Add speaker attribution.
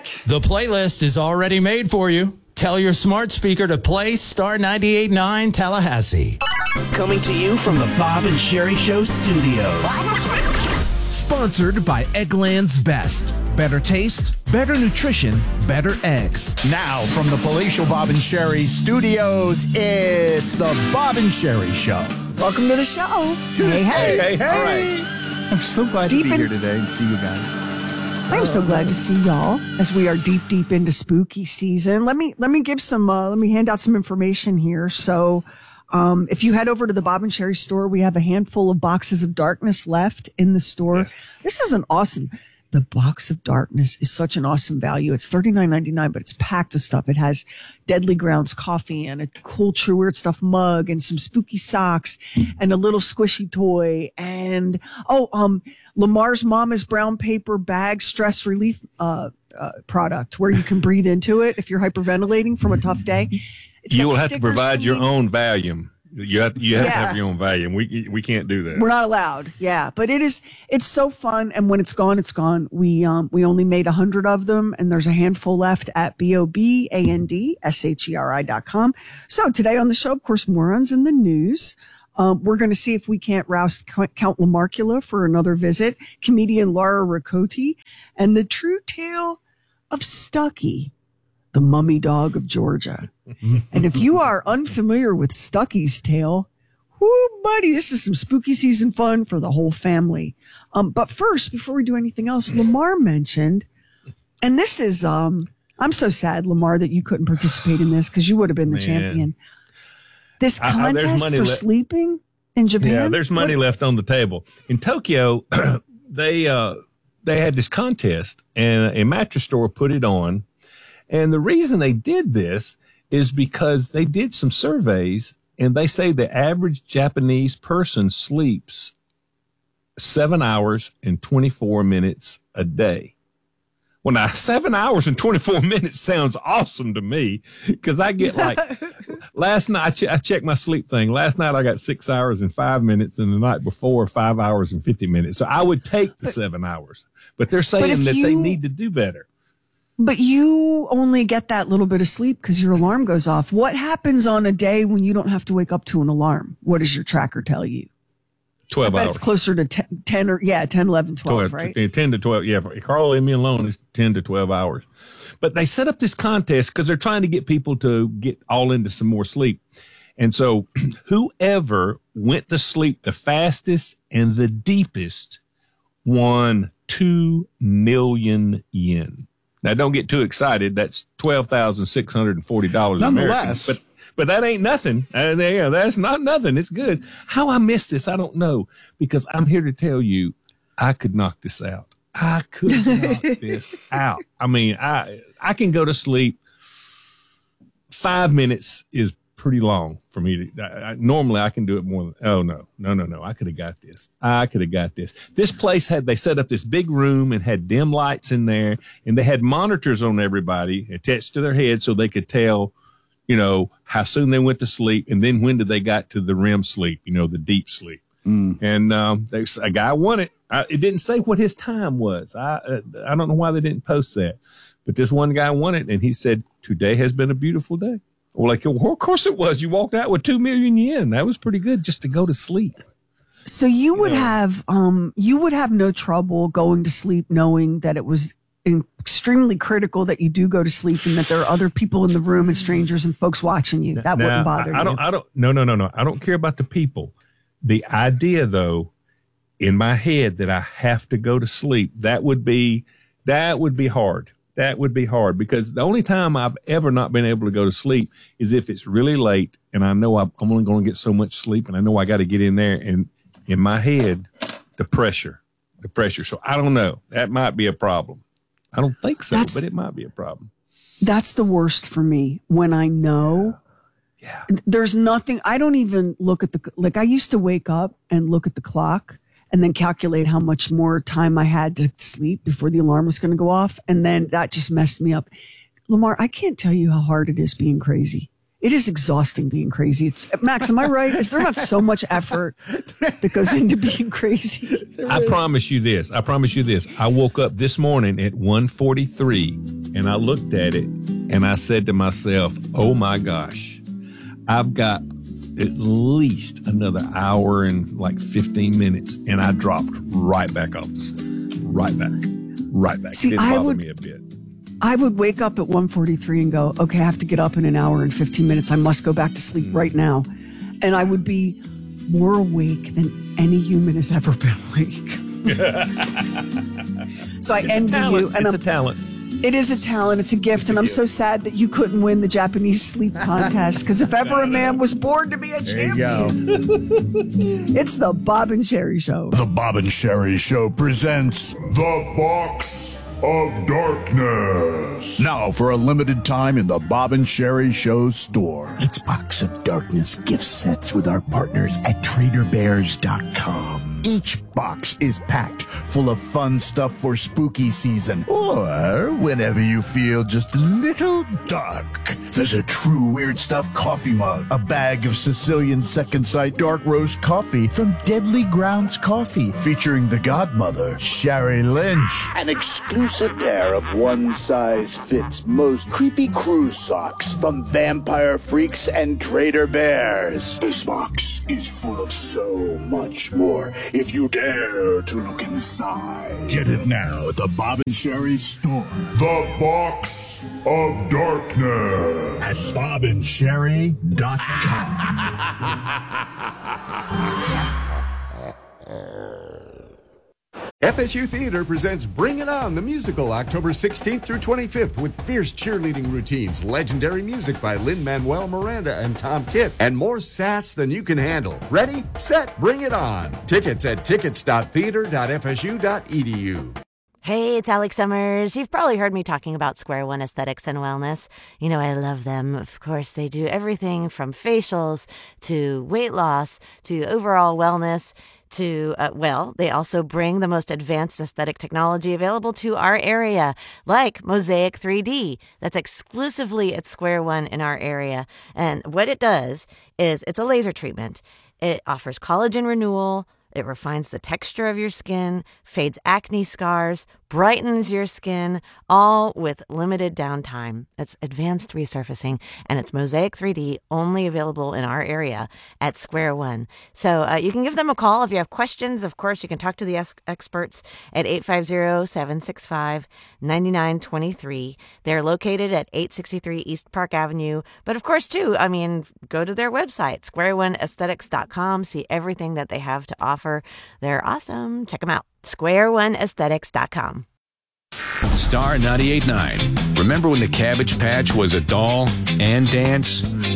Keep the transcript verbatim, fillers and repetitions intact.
Speaker 1: back.
Speaker 2: The playlist is already made for you. Tell your smart speaker to play Star ninety-eight point nine Tallahassee.
Speaker 3: Coming to you from the Bob and Sherry Show studios.
Speaker 4: Sponsored by Eggland's Best. Better taste, better nutrition, better eggs.
Speaker 5: Now, from the Palatial Bob and Sherry studios, it's the Bob and Sherry Show.
Speaker 6: Welcome to the show. Hey, hey.
Speaker 5: Hey, hey. All right. I'm so glad
Speaker 6: Deep
Speaker 5: to be
Speaker 6: in-
Speaker 5: here today and see you guys.
Speaker 6: I'm so glad to see y'all as we are deep, deep into spooky season. Let me let me give some. Uh, let me hand out some information here. So, um, if you head over to the Bob and Sherry store, we have a handful of boxes of darkness left in the store.
Speaker 5: Yes.
Speaker 6: This is an awesome. The box of darkness is such an awesome value. It's thirty-nine ninety-nine, but it's packed with stuff. It has Deadly Grounds coffee and a cool True Weird Stuff mug and some spooky socks and a little squishy toy and oh, um, Lamar's Mama's brown paper bag stress relief uh, uh product where you can breathe into it if you're hyperventilating from a tough day. It's
Speaker 7: You
Speaker 6: got
Speaker 7: will have to
Speaker 6: stickers
Speaker 7: provide your
Speaker 6: hanging.
Speaker 7: own Valium. You have, you have
Speaker 6: Yeah.
Speaker 7: to have your own Valium. We we can't do that.
Speaker 6: We're not allowed. Yeah. But it is, it's so fun. And when it's gone, it's gone. We, um, we only made a hundred of them and there's a handful left at B O B A N D S H E R I dot com. So today on the show, of course, morons in the news. Um, we're going to see if we can't roust Count Lamarcula for another visit, comedian Laura Ricotti, and the true tale of Stucky, the mummy dog of Georgia. And if you are unfamiliar with Stucky's tale, whoo, buddy, this is some spooky season fun for the whole family. Um, but first, before we do anything else, Lamar mentioned, and this is, um, I'm so sad, Lamar, that you couldn't participate in this because you would have been the
Speaker 7: Man.
Speaker 6: champion. This
Speaker 7: I- I- there's
Speaker 6: contest
Speaker 7: money
Speaker 6: for
Speaker 7: le-
Speaker 6: sleeping in Japan?
Speaker 7: Yeah, there's money
Speaker 6: What-
Speaker 7: left on the table. In Tokyo, they uh, they had this contest, and a mattress store put it on. And the reason they did this is because they did some surveys, and they say the average Japanese person sleeps seven hours and twenty-four minutes a day. Well, now, seven hours and twenty-four minutes sounds awesome to me because I get like, last night, I, che- I checked my sleep thing. Last night, I got six hours and five minutes, and the night before, five hours and fifty minutes. So I would take the seven hours. But they're saying
Speaker 6: if
Speaker 7: that
Speaker 6: you-
Speaker 7: they need to do better.
Speaker 6: But you only get that little bit of sleep because your alarm goes off. What happens on a day when you don't have to wake up to an alarm? What does your tracker tell you?
Speaker 7: twelve
Speaker 6: I bet
Speaker 7: hours.
Speaker 6: it's closer to ten, ten or, yeah, ten, eleven, twelve,
Speaker 7: twelve,
Speaker 6: right?
Speaker 7: t- ten to twelve. Yeah, if Carl leave me alone, it's ten to twelve hours. But they set up this contest because they're trying to get people to get all into some more sleep. And so whoever went to sleep the fastest and the deepest won two million yen. Now, don't get too excited. That's twelve thousand six hundred forty dollars
Speaker 5: Nonetheless.
Speaker 7: American. But But that ain't nothing. Uh, yeah, that's not nothing. It's good. How I missed this, I don't know, because I'm here to tell you, I could knock this out. I could knock this out. I mean, I I can go to sleep. Five minutes is pretty long for me to. I, I, normally, I can do it more. Than, oh no, no, no, no! I could have got this. I could have got this. This place had they set up this big room and had dim lights in there, and they had monitors on everybody attached to their head so they could tell, you know, how soon they went to sleep, and then when did they got to the R E M sleep, you know, the deep sleep. Mm. And um, there's a guy won it. I, it didn't say what his time was. I uh, I don't know why they didn't post that, but this one guy won it, and he said, "Today has been a beautiful day." Well, like, well, of course it was. You walked out with two million yen. That was pretty good just to go to sleep.
Speaker 6: So you would have um you would have no trouble going to sleep knowing that it was extremely critical that you do go to sleep and that there are other people in the room and strangers and folks watching you. That
Speaker 7: now,
Speaker 6: wouldn't bother
Speaker 7: I, I don't,
Speaker 6: you.
Speaker 7: I don't, no, no, no, no. I don't care about the people. The idea, though, in my head that I have to go to sleep, that would be, that would be hard. That would be hard because the only time I've ever not been able to go to sleep is if it's really late and I know I'm only going to get so much sleep and I know I got to get in there, and in my head, the pressure, the pressure. So I don't know. That might be a problem. I don't think so,
Speaker 6: That's-
Speaker 7: but it might be a problem.
Speaker 6: That's the worst for me when I know
Speaker 7: Yeah.
Speaker 6: there's nothing. I don't even look at the, like I used to wake up and look at the clock and then calculate how much more time I had to sleep before the alarm was going to go off. And then that just messed me up. Lamar, I can't tell you how hard it is being crazy. It is exhausting being crazy. It's, Max, am I right? Is there not so much effort that goes into being crazy?
Speaker 7: I promise you this. I promise you this. I woke up this morning at one forty-three and I looked at it and I said to myself, oh my gosh, I've got at least another hour and like fifteen minutes, and I dropped right back off the sleep. Right back. Right back.
Speaker 6: See,
Speaker 7: it didn't
Speaker 6: I
Speaker 7: bother
Speaker 6: would,
Speaker 7: me a bit.
Speaker 6: I would wake up at one forty-three and go, okay, I have to get up in an hour and fifteen minutes. I must go back to sleep
Speaker 7: Mm.
Speaker 6: right now. And I would be more awake than any human has ever been awake. So I
Speaker 7: It's
Speaker 6: envy
Speaker 7: a talent.
Speaker 6: you. And
Speaker 7: it's
Speaker 6: I'm,
Speaker 7: a talent.
Speaker 6: it is a talent. It's a gift. And I'm so sad that you couldn't win the Japanese sleep contest. Because if ever a man was born to be a
Speaker 5: There you
Speaker 6: champion,
Speaker 5: go.
Speaker 6: it's the Bob and Sherry Show.
Speaker 5: The Bob and Sherry Show presents
Speaker 1: The Box of Darkness.
Speaker 5: now for a limited time in the Bob and Sherry Show store.
Speaker 8: It's Box of Darkness gift sets with our partners at Trader Bears dot com.
Speaker 5: Each box is packed full of fun stuff for spooky season, or whenever you feel just a little dark. There's a true weird stuff coffee mug, a bag of Sicilian Second Sight dark roast coffee from Deadly Grounds Coffee, featuring the godmother, Sherry Lynch.
Speaker 8: An exclusive pair of one-size-fits most creepy cruise socks from Vampire Freaks and Trader Bears.
Speaker 1: This box is full of so much more if you dare to look inside.
Speaker 5: Get it now at the Bob and Sherry store
Speaker 1: The Box of Darkness.
Speaker 5: at bob and sherry dot com.
Speaker 9: F S U Theater presents Bring It On, the musical, October sixteenth through twenty-fifth, with fierce cheerleading routines, legendary music by Lin-Manuel Miranda and Tom Kitt, and more sass than you can handle. Ready, set, bring it on. Tickets at tickets dot theater dot f s u dot e d u.
Speaker 10: Hey, it's Alex Summers. You've probably heard me talking about Square One Aesthetics and Wellness. You know, I love them. Of course, they do everything from facials to weight loss to overall wellness to, uh, well, they also bring the most advanced aesthetic technology available to our area, like Mosaic three D. That's exclusively at Square One in our area. And what it does is it's a laser treatment. It offers collagen renewal. It refines the texture of your skin, fades acne scars, brightens your skin, all with limited downtime. It's advanced resurfacing, and it's Mosaic three D, only available in our area at Square One. So uh, you can give them a call if you have questions. Of course, you can talk to the ex- experts at eight five zero, seven six five, nine nine two three. They're located at eight sixty-three East Park Avenue. But of course, too, I mean, go to their website, square one aesthetics dot com, see everything that they have to offer. They're awesome. Check them out. square one aesthetics dot com.
Speaker 11: Star ninety-eight point nine. Remember when the Cabbage Patch was a doll and dance?